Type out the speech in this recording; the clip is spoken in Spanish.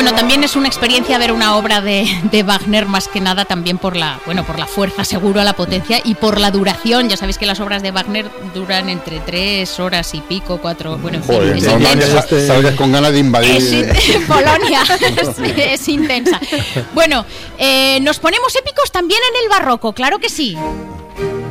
Bueno, también es una experiencia ver una obra de Wagner, más que nada también por la fuerza, seguro, la potencia y por la duración. Ya sabéis que las obras de Wagner duran entre 3 horas y pico, 4. Bueno, en fin, Joder, es no, intenso. salgas con ganas de invadir. Polonia, es intensa. Bueno, nos ponemos épicos también en el barroco, claro que sí.